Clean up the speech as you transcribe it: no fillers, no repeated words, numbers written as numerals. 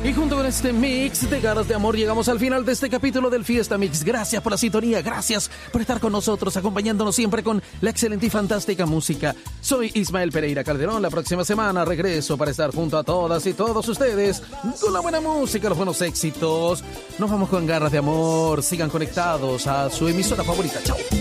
Y junto con este mix de Garras de Amor llegamos al final de este capítulo del Fiesta Mix. Gracias por la sintonía, gracias por estar con nosotros, acompañándonos siempre con la excelente y fantástica música. Soy Ismael Pereira Calderón. La próxima semana regreso para estar junto a todas y todos ustedes con la buena música, los buenos éxitos. Nos vamos con Garras de Amor. Sigan conectados a su emisora favorita. Chao.